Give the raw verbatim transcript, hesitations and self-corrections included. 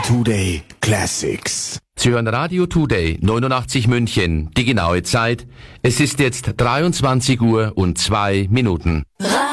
Today Classics. Sie hören Radio Today neunundachtzig München. Die genaue Zeit. Es ist jetzt dreiundzwanzig Uhr und zwei Minuten.